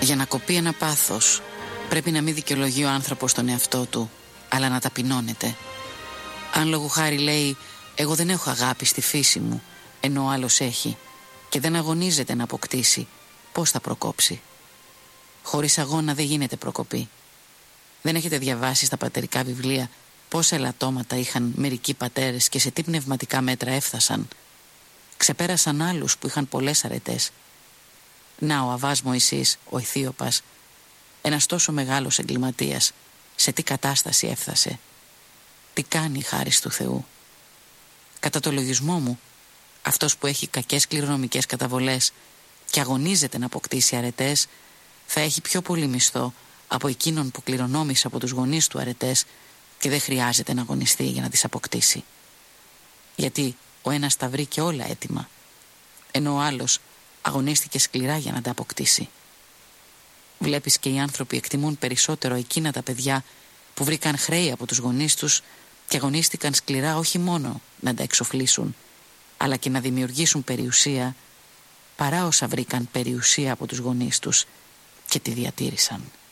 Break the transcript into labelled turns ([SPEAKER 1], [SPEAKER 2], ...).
[SPEAKER 1] Για να κοπεί ένα πάθος, πρέπει να μην δικαιολογεί ο άνθρωπος τον εαυτό του, αλλά να ταπεινώνεται. Αν λόγου χάρη λέει «εγώ δεν έχω αγάπη στη φύση μου», ενώ ο άλλος έχει, και δεν αγωνίζεται να αποκτήσει, πώς θα προκόψει? Χωρίς αγώνα δεν γίνεται προκοπή. Δεν έχετε διαβάσει στα πατερικά βιβλία πόσα ελαττώματα είχαν μερικοί πατέρες και σε τι πνευματικά μέτρα έφτασαν? Ξεπέρασαν άλλους που είχαν πολλές αρετές. Να ο Αββάς Μωυσής, ο Αιθίωπας, ένας τόσο μεγάλος εγκληματίας, σε τι κατάσταση έφτασε? Τι κάνει η χάρις του Θεού? Κατά το λογισμό μου, αυτός που έχει κακές κληρονομικές καταβολές και αγωνίζεται να αποκτήσει αρετές, θα έχει πιο πολύ μισθό από εκείνον που κληρονόμησε από τους γονείς του αρετές και δεν χρειάζεται να αγωνιστεί για να τις αποκτήσει. Γιατί ο ένας τα βρήκε όλα έτοιμα, ενώ ο άλλος αγωνίστηκε σκληρά για να τα αποκτήσει. Βλέπεις, και οι άνθρωποι εκτιμούν περισσότερο εκείνα τα παιδιά που βρήκαν χρέη από τους γονείς τους και αγωνίστηκαν σκληρά όχι μόνο να τα εξοφλήσουν, αλλά και να δημιουργήσουν περιουσία, παρά όσα βρήκαν περιουσία από τους γονείς τους και τη διατήρησαν.